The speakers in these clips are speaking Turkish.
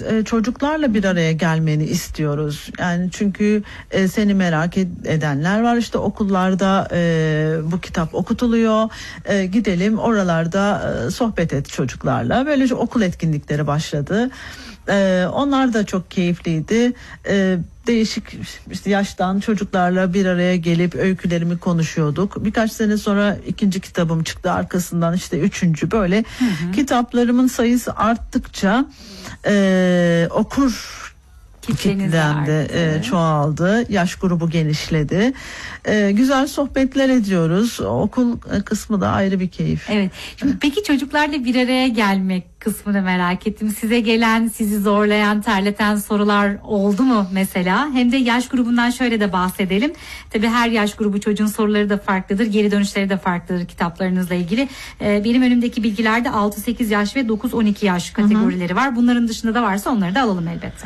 biz çocuklarla bir araya gelmeni istiyoruz. Yani çünkü seni merak edenler var. İşte okullarda bu kitap okutuluyor. Gidelim oralarda sohbet et çocuklarla. Böylece okul etkinlikleri başladı. Onlar da çok keyifliydi. Değişik işte yaştan çocuklarla bir araya gelip öykülerimi konuşuyorduk. Birkaç sene sonra ikinci kitabım çıktı. Arkasından işte üçüncü, böyle kitaplarımın sayısı arttıkça okur kitlem de çoğaldı. Yaş grubu genişledi. Güzel sohbetler ediyoruz. Okul kısmı da ayrı bir keyif. Evet. Şimdi peki çocuklarla bir araya gelmek kısmını merak ettim. Size gelen, sizi zorlayan, terleten sorular oldu mu mesela? Hem de yaş grubundan şöyle de bahsedelim. Tabii her yaş grubu çocuğun soruları da farklıdır. Geri dönüşleri de farklıdır kitaplarınızla ilgili. Benim önümdeki bilgilerde 6-8 yaş ve 9-12 yaş kategorileri var. Bunların dışında da varsa onları da alalım elbette.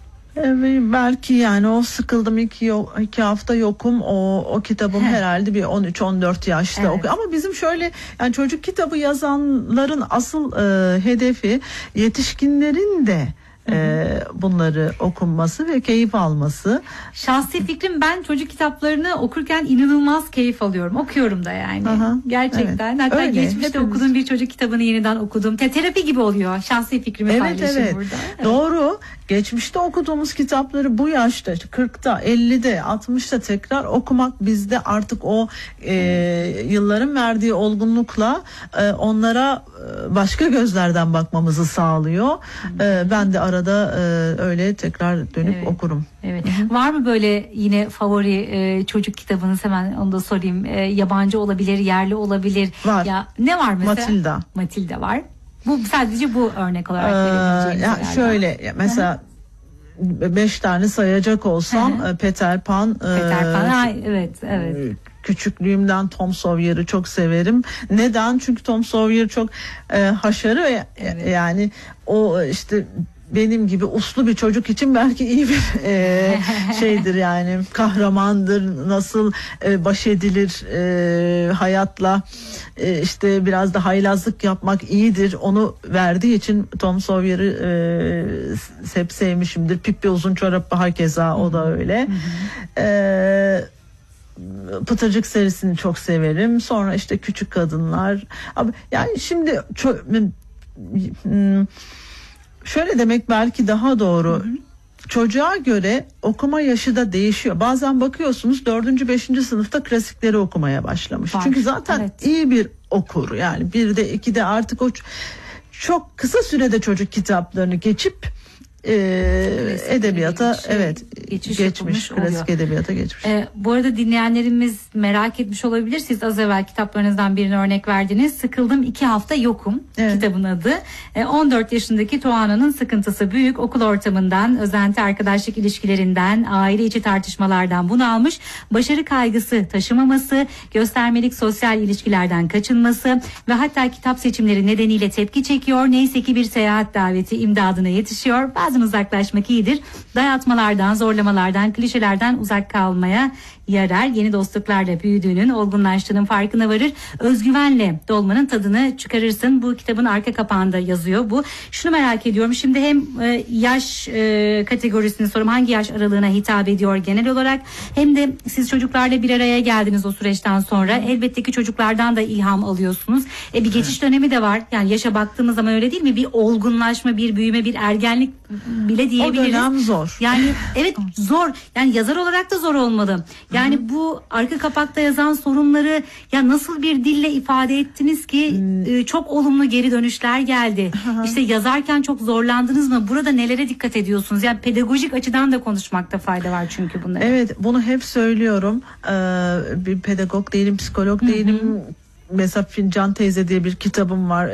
Belki yani o sıkıldım iki hafta yokum o kitabım herhalde bir 13-14 yaşta okuyor. Ama bizim şöyle yani çocuk kitabı yazanların asıl hedefi yetişkinlerin de bunları okunması ve keyif alması. Şahsi fikrim, ben çocuk kitaplarını okurken inanılmaz keyif alıyorum. Okuyorum da yani. Gerçekten. Evet. Hatta öyle, geçmişte işte okuduğum bir çocuk kitabını yeniden okudum. Terapi gibi oluyor. Şahsi fikrimi paylaşayım burada. Evet. Doğru. Geçmişte okuduğumuz kitapları bu yaşta 40'ta, 50'de, 60'ta tekrar okumak bizde artık o yılların verdiği olgunlukla onlara başka gözlerden bakmamızı sağlıyor. Ben de arada öyle tekrar dönüp okurum. Evet. Var mı böyle yine favori çocuk kitabınız? Hemen onu da sorayım. Yabancı olabilir, yerli olabilir. Var. Ya ne var mesela? Matilda. Matilda var. Bu sadece bu örnek olarak verebileceğimiz. Şöyle mesela 5 tane sayacak olsam Peter Pan. Evet. Küçüklüğümden Tom Sawyer'ı çok severim. Neden? Çünkü Tom Sawyer çok haşarı ve yani o işte benim gibi uslu bir çocuk için belki iyi bir şeydir yani, kahramandır, nasıl baş edilir hayatla, işte biraz da haylazlık yapmak iyidir, onu verdiği için Tom Sawyer'ı hep sevmişimdir. Pippi Uzunçorap hakeza, o da öyle. Pıtırcık serisini çok severim. Sonra işte Küçük Kadınlar. Yani şimdi şöyle demek belki daha doğru. Çocuğa göre okuma yaşı da değişiyor. Bazen bakıyorsunuz 4. 5. sınıfta klasikleri okumaya başlamış. Çünkü zaten iyi bir okur. Yani 1'de 2'de artık o çok kısa sürede çocuk kitaplarını geçip edebiyata geçmiş, klasik edebiyata geçmiş. Bu arada dinleyenlerimiz merak etmiş olabilir. Siz az evvel kitaplarınızdan birine örnek verdiniz. Sıkıldım 2 hafta yokum kitabın adı. 14 yaşındaki Tuana'nın sıkıntısı büyük. Okul ortamından, özenti arkadaşlık ilişkilerinden, aile içi tartışmalardan bunalmış. Başarı kaygısı taşımaması, göstermelik sosyal ilişkilerden kaçınması ve hatta kitap seçimleri nedeniyle tepki çekiyor. Neyse ki bir seyahat daveti imdadına yetişiyor. Bazen uzaklaşmak iyidir. Dayatmalardan, zorlamalardan, klişelerden uzak kalmaya yarar. Yeni dostluklarla büyüdüğünün, olgunlaştığının farkına varır. Özgüvenle dolmanın tadını çıkarırsın. Bu kitabın arka kapağında yazıyor bu. Şunu merak ediyorum. Şimdi hem yaş kategorisini sorum. Hangi yaş aralığına hitap ediyor genel olarak? Hem de siz çocuklarla bir araya geldiniz o süreçten sonra. Elbette ki çocuklardan da ilham alıyorsunuz. Bir geçiş dönemi de var. Yani yaşa baktığımız zaman öyle değil mi? Bir olgunlaşma, bir büyüme, bir ergenlik bile diyebiliriz. O dönem zor. Yani evet, zor. Yani yazar olarak da zor olmalı. Yani bu arka kapakta yazan sorunları ya nasıl bir dille ifade ettiniz ki çok olumlu geri dönüşler geldi. İşte yazarken çok zorlandınız mı? Burada nelere dikkat ediyorsunuz? Yani pedagojik açıdan da konuşmakta fayda var çünkü bunları. Evet, bunu hep söylüyorum. Bir pedagog değilim, psikolog değilim. Mesela Fincan Teyze diye bir kitabım var.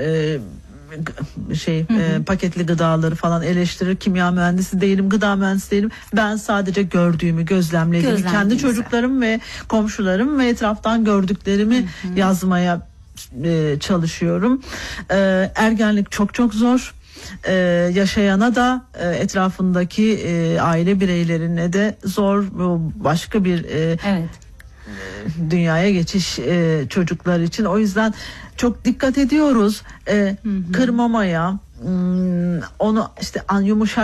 Paketli gıdaları falan eleştirir. Kimya mühendisi değilim, gıda mühendisi değilim. Ben sadece gördüğümü, gözlemlediğimi, kendi çocuklarım ve komşularım ve etraftan gördüklerimi yazmaya çalışıyorum. Ergenlik çok çok zor. Yaşayana da etrafındaki aile bireylerine de zor. Başka bir dünyaya geçiş çocuklar için. O yüzden çok dikkat ediyoruz kırmamaya, onu işte yumuşak